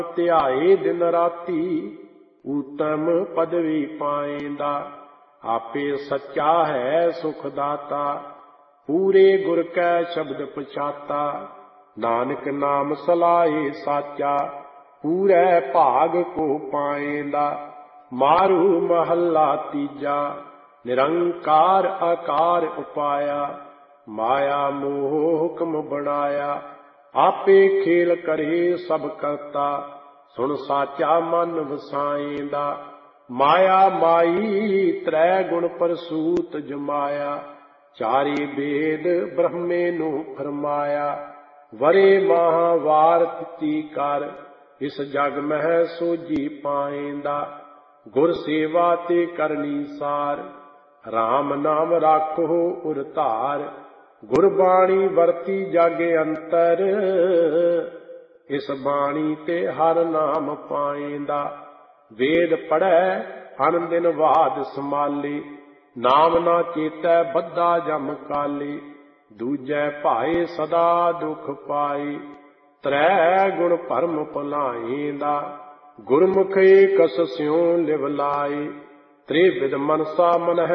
ਧਿਆਏ ਦਿਨ ਰਾਤੀ, ਊਤਮ ਪਦਵੀ ਪਾਏਂਦਾ। ਆਪੇ ਸੱਚਾ ਹੈ ਸੁਖ ਦਾਤਾ, ਪੂਰੇ ਗੁਰ ਕੈ ਸ਼ਬਦ ਪਛਾਤਾ। ਨਾਨਕ ਨਾਮ ਸਲਾਹੇ ਸਾਚਾ, ਪੂਰੇ ਭਾਗ ਕੋ ਪਾਏਂਦਾ। ਮਾਰੂ ਮਹੱਲਾ ਤੀਜਾ, ਨਿਰੰਕਾਰ ਆਕਾਰ ਉਪਾਇਆ। ਮਾਇਆ ਮੋਹ ਹੁਕਮ ਬਣਾਇਆ, ਆਪੇ ਖੇਲ ਕਰੇ ਸਭ ਕਰਤਾ। ਸੁਣ ਸਾਚਾ ਮਨ ਵਸਾਏਂਦਾ, ਮਾਇਆ ਮਾਈ ਤ੍ਰੈ ਗੁਣ ਪ੍ਰਸੂਤ ਜਮਾਇਆ। ਚਾਰੇ ਵੇਦ ਬ੍ਰਹਮੇ ਨੂੰ ਫਰਮਾਇਆ, ਵਰੇ ਮਹਾਵਾਰ ਤਿੱਤੀ ਕਰ। ਇਸ ਜਗ ਮਹਿ ਸੋਝੀ ਪਾਏਂਦਾ, ਗੁਰ ਸੇਵਾ ਤੇ ਕਰਨੀ ਸਾਰ। ਰਾਮ ਨਾਮ ਰਾਖੋ ਉਰ ਧਾਰ, ਗੁਰਬਾਣੀ ਵਰਤੀ ਜਗ ਅੰਤਰ। ਇਸ ਬਾਣੀ ਤੇ ਹਰ ਨਾਮ ਪਾਏਂਦਾ, ਵੇਦ ਪੜ੍ਹੈ ਅਨ ਦਿਨ ਵਾਦ ਸਮਾਲੇ। ਨਾਮ ਨਾ ਚੇਤੈ ਬੱਧਾ ਜਮ ਕਾਲੇ, ਦੂਜੈ ਭਾਏ ਸਦਾ ਦੁਖ ਪਾਏ। ਤ੍ਰੈ ਗੁਣ ਭਰਮ ਭੁਲਾਏਂਦਾ, ਗੁਰਮੁਖ ਏਕਸ ਸਿਉ ਲਿਵ ਲਾਏ। ਤ੍ਰਿਵਿਧ ਮਨਸਾ ਮਨਹਿ